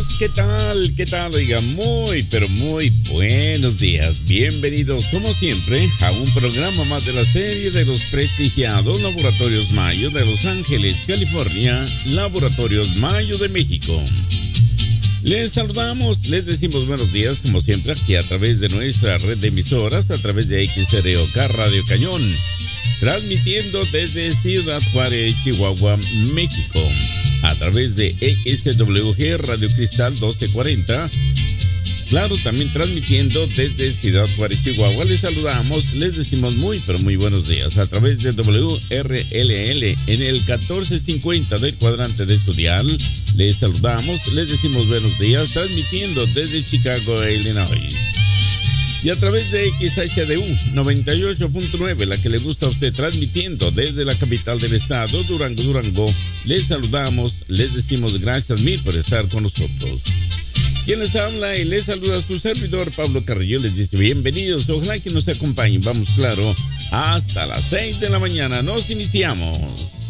amigos, ¿qué tal? ¿Qué tal? Oiga, muy, pero muy buenos días. Bienvenidos, como siempre, a un programa más de la serie de los prestigiados Laboratorios Mayo de Los Ángeles, California, Laboratorios Mayo de México. Les saludamos, les decimos buenos días, como siempre, aquí a través de nuestra red de emisoras, a través de XROK Radio Cañón, transmitiendo desde Ciudad Juárez, Chihuahua, México, a través de XWG Radio Cristal 1240. Claro, también transmitiendo desde Ciudad Juárez, Chihuahua. Les saludamos, les decimos muy, pero muy buenos días a través de WRLL en el 1450 del cuadrante de su dial. Les saludamos, les decimos buenos días, transmitiendo desde Chicago, Illinois. Y a través de XHDU 98.9, la que le gusta a usted, transmitiendo desde la capital del estado, Durango. Les saludamos, les decimos gracias mil por estar con nosotros. Quien les habla y les saluda a su servidor Pablo Carrillo, les dice bienvenidos, ojalá que nos acompañen, vamos claro, hasta las 6 de la mañana, nos iniciamos.